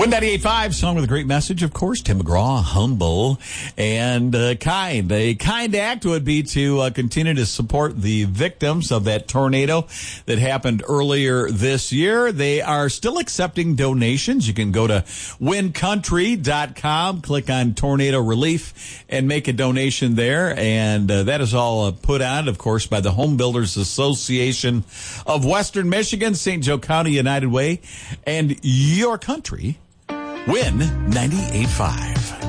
Win 98.5, song with a great message, of course. Tim McGraw, humble and kind. A kind act would be to continue to support the victims of that tornado that happened earlier this year. They are still accepting donations. You can go to wincountry.com, click on tornado relief, and make a donation there. And that is all put on, of course, by the Home Builders Association of Western Michigan, St. Joe County United Way, and your country. Win 98.5.